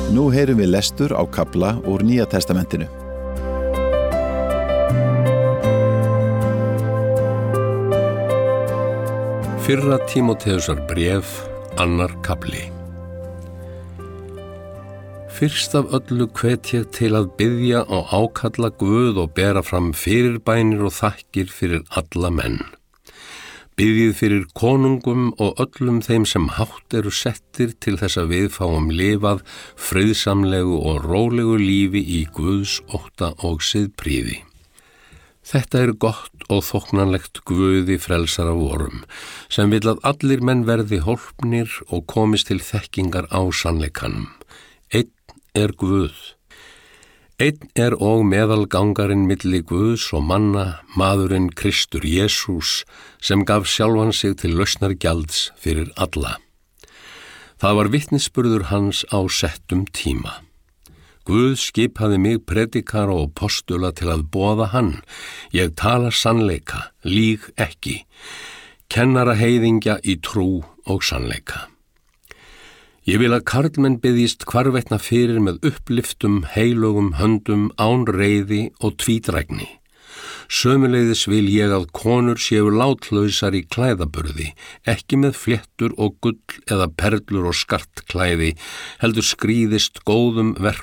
Nú heyrum við lestur á kafla úr Nýja testamentinu. Fyrra Tímóteusar bréf, 2. kafli. Fyrst af öllu hvet ég til að biðja og ákalla Guð og bera fram fyrirbænir og þakkir fyrir alla menn. Biðjið fyrir konungum og öllum þeim sem hátt eru settir til þess að við fáum lifað friðsamlegu og rólegu lífi í Guðs ótta og siðprýði. Þetta er gott og þóknanlegt Guði frelsara vorum, sem vill að allir menn verði hólpnir og komist til þekkingar á sannleikanum. Einn er Guð. Einn er og meðalgangarinn milli Guðs og manna, maðurinn Kristur Jesús, sem gaf sjálfan sig til lausnargjalds fyrir alla. Það var vitnisburður hans á settum tíma. Guð skipaði mig predikara og postula til að boða hann. Ég tala sannleika, lýg ekki, kennara heiðingja í trú og sannleika. Ég vil að karlmenn biðjist hvarvetna fyrir með upplyftum, heilögum höndum, án reiði og tvítrægni. Sömuleiðis vil ég að konur séu látlausar í klæðaburði, ekki með fléttur og gull eða perlur og skartklæði, heldur skríðist góðum verkum